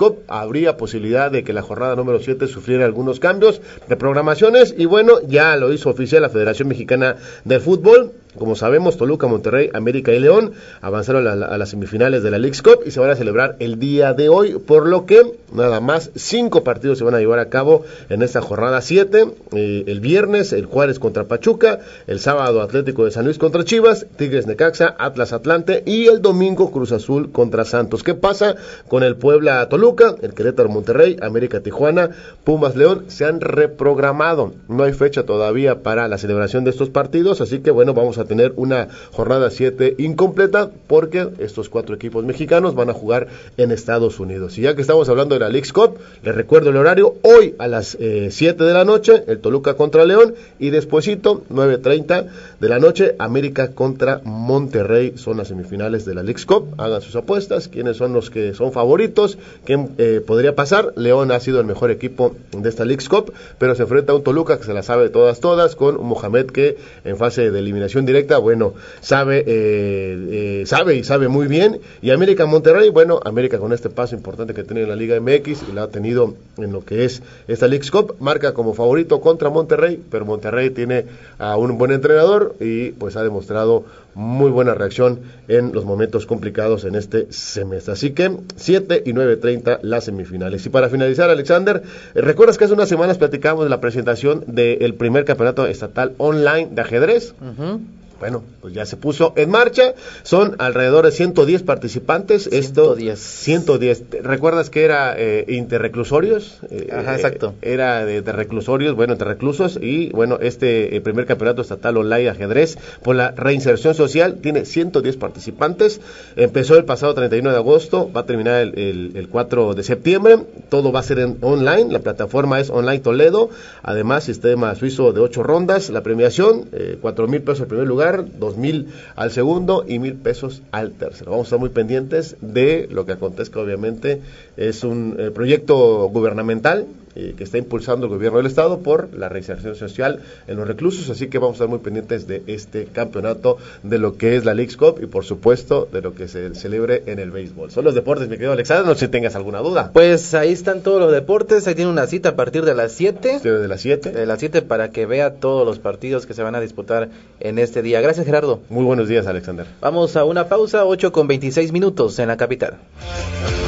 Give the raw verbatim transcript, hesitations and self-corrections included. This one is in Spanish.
Cup, habría posibilidad de que la jornada número siete sufriera algunos cambios de programaciones, y bueno, ya lo hizo oficial la Federación Mexicana del Fútbol. Como sabemos, Toluca, Monterrey, América y León avanzaron a, la, a las semifinales de la Leagues Cup y se van a celebrar el día de hoy, por lo que nada más cinco partidos se van a llevar a cabo en esta jornada siete. Eh, el viernes, el Juárez contra Pachuca, el sábado Atlético de San Luis contra Chivas, Tigres Necaxa, Atlas Atlante, y el domingo Cruz Azul contra Santos. ¿Qué pasa con el Puebla Toluca, el Querétaro Monterrey, América Tijuana, Pumas León? Se han reprogramado, no hay fecha todavía para la celebración de estos partidos, así que bueno, vamos a tener una jornada siete incompleta porque estos cuatro equipos mexicanos van a jugar en Estados Unidos. Y ya que estamos hablando de la Leagues Cup, les recuerdo el horario: hoy a las eh, siete de la noche, el Toluca contra León, y despuesito, nueve treinta de la noche, América contra Monterrey. Son las semifinales de la Leagues Cup. Hagan sus apuestas, quiénes son los que son favoritos, quién eh, podría pasar. León ha sido el mejor equipo de esta Leagues Cup, pero se enfrenta a un Toluca que se la sabe de todas, todas, con un Mohamed que en fase de eliminación directa, bueno, sabe, eh, eh, sabe y sabe muy bien. Y América Monterrey, bueno, América con este paso importante que tiene en la Liga M X y la ha tenido en lo que es esta Leagues Cup, marca como favorito contra Monterrey, pero Monterrey tiene a un buen entrenador y pues ha demostrado muy buena reacción en los momentos complicados en este semestre. Así que siete y nueve treinta las semifinales. Y para finalizar, Alexander, ¿recuerdas que hace unas semanas platicamos de la presentación del primer campeonato estatal online de ajedrez? Uh-huh. Bueno, pues ya se puso en marcha. Son alrededor de ciento diez participantes. ciento diez. Esto, ciento diez. ¿Recuerdas que era eh, interreclusorios? Eh, Ajá, exacto. Eh, era de, de reclusorios, bueno, entre reclusos. Y bueno, este el primer campeonato estatal online de ajedrez por la reinserción social tiene ciento diez participantes. Empezó el pasado treinta y uno de agosto, va a terminar el, el, el cuatro de septiembre. Todo va a ser en online. La plataforma es Online Toledo. Además, sistema suizo de ocho rondas. La premiación, eh, cuatro mil pesos el primer lugar, dos mil al segundo y mil pesos al tercero. Vamos a estar muy pendientes de lo que acontezca. Obviamente es un eh, proyecto gubernamental eh, que está impulsando el gobierno del estado por la reinserción social en los reclusos, así que vamos a estar muy pendientes de este campeonato, de lo que es la Leagues Cup y por supuesto de lo que se celebre en el béisbol. Son los deportes, mi querido Alexander, no sé si tengas alguna duda. Pues ahí están todos los deportes, ahí tiene una cita a partir de las siete. De las siete. De las siete para que vea todos los partidos que se van a disputar en este día. Gracias, Gerardo. Muy buenos días, Alexander. Vamos a una pausa, ocho con veintiséis minutos en la capital.